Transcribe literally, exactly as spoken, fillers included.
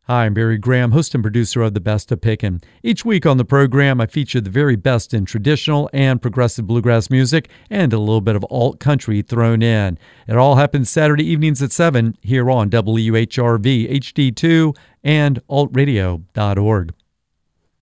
Hi, I'm Barry Graham, host and producer of The Best of Pickin'. Each week on the program, I feature the very best in traditional and progressive bluegrass music and a little bit of alt country thrown in. It all happens Saturday evenings at seven here on W H R V H D two and alt radio dot org.